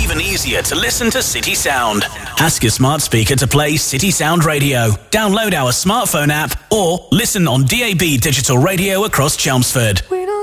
even easier to listen to City Sound. Ask your smart speaker to play City Sound Radio. Download our smartphone app or listen on DAB digital radio across Chelmsford.